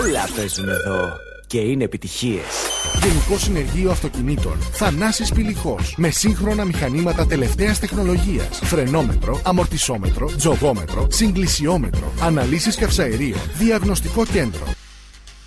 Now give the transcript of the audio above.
Όλα παίζουν εδώ και είναι επιτυχίες. Γενικό Συνεργείο Αυτοκινήτων Θανάσης Πηλιχός. Με σύγχρονα μηχανήματα τελευταίας τεχνολογίας. Φρενόμετρο, αμορτισόμετρο, τζογόμετρο, συγκλησιόμετρο, αναλύσεις καυσαερίων, διαγνωστικό κέντρο.